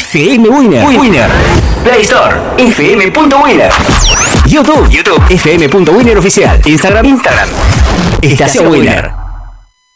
FM Winner. Play Store, fm.winner. YouTube, FM.winner oficial. Instagram, Estación Winner.